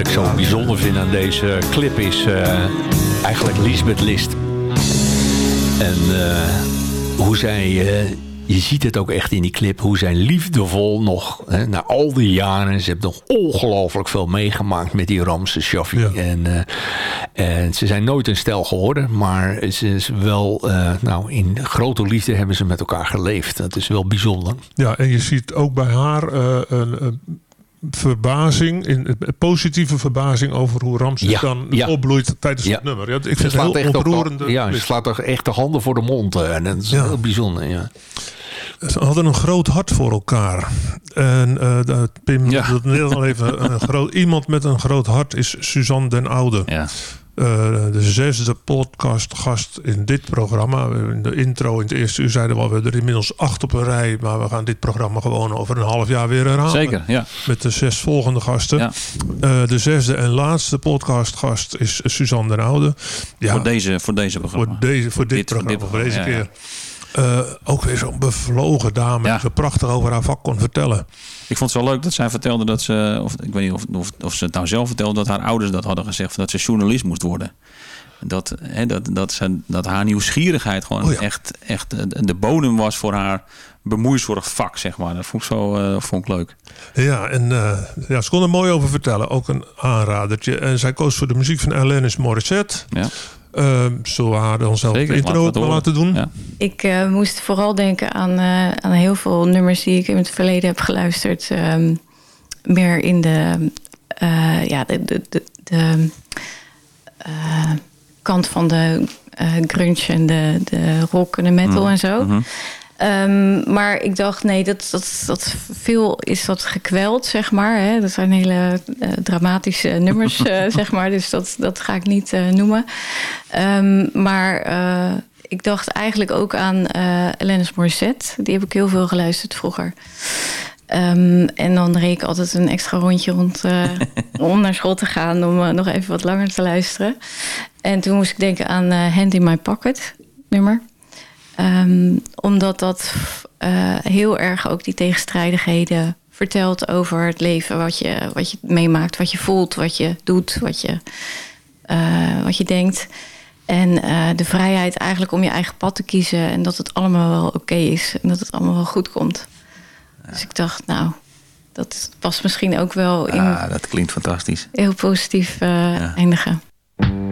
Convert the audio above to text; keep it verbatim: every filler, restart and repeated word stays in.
zo bijzonder vind aan deze clip is uh, eigenlijk Liesbeth List. En uh, hoe zij... Uh, je ziet het ook echt in die clip, hoe zij liefdevol nog, hè, na al die jaren, ze hebben nog ongelooflijk veel meegemaakt met die Ramses Shaffi. Ja. En, uh, en ze zijn nooit een stel geworden, maar ze is wel, uh, nou, in grote liefde hebben ze met elkaar geleefd. Dat is wel bijzonder. Ja, en je ziet ook bij haar uh, een... een verbazing, in positieve verbazing over hoe Ramses ja, dan ja. opbloeit tijdens ja. het nummer. Ja, ik vind het heel ontroerende. Op, ja, ze slaat toch echt de handen voor de mond. En dat is ja. heel bijzonder. Ja. Ze hadden een groot hart voor elkaar. En uh, de, Pim, ja. dat net al even, een groot, iemand met een groot hart is Suzanne den Oude. Ja. Uh, de zesde podcastgast in dit programma. In de intro in het eerste uur zeiden we al, we hebben er inmiddels acht op een rij. Maar we gaan dit programma gewoon over een half jaar weer herhalen. Zeker, ja. Met de zes volgende gasten. Ja. Uh, de zesde en laatste podcastgast is Suzanne den Oude. Ja, voor, deze, voor deze programma. Voor, deze, voor dit, dit programma, dit, voor deze ja, keer. Ja. Uh, ook weer zo'n bevlogen dame ja. die zo prachtig over haar vak kon vertellen. Ik vond het zo leuk dat zij vertelde dat ze, of ik weet niet of, of, of ze het nou zelf vertelde, dat haar ouders dat hadden gezegd, dat ze journalist moest worden. Dat, hè, dat, dat, ze, dat haar nieuwsgierigheid gewoon oh ja. echt, echt de bodem was voor haar bemoeizorgvak, zeg maar. Dat vond ik zo uh, vond ik leuk. Ja, en uh, ja, ze kon er mooi over vertellen. Ook een aanradertje. En zij koos voor de muziek van Alanis Morissette. Ja. Uh, zullen we haar dan zelf de intro ook laten doen? Ja. Ik uh, moest vooral denken aan, uh, aan heel veel nummers die ik in het verleden heb geluisterd. Um, meer in de, uh, ja, de, de, de, de uh, kant van de uh, grunge en de, de rock en de metal mm. en zo. Mm-hmm. Um, maar ik dacht, nee, dat, dat, dat veel is dat gekweld, zeg maar. Hè? Dat zijn hele uh, dramatische nummers, uh, zeg maar. Dus dat, dat ga ik niet uh, noemen. Um, maar uh, ik dacht eigenlijk ook aan uh, Alanis Morissette. Die heb ik heel veel geluisterd vroeger. Um, en dan reed ik altijd een extra rondje rond uh, om naar school te gaan, om uh, nog even wat langer te luisteren. En toen moest ik denken aan uh, Hand in My Pocket, nummer. Um, omdat dat uh, heel erg ook die tegenstrijdigheden vertelt over het leven. Wat je, wat je meemaakt, wat je voelt, wat je doet, wat je, uh, wat je denkt. En uh, de vrijheid eigenlijk om je eigen pad te kiezen. En dat het allemaal wel oké okay is. En dat het allemaal wel goed komt. Ja. Dus ik dacht, nou, dat past misschien ook wel in... Ah, dat klinkt fantastisch. Heel positief uh, ja. eindigen.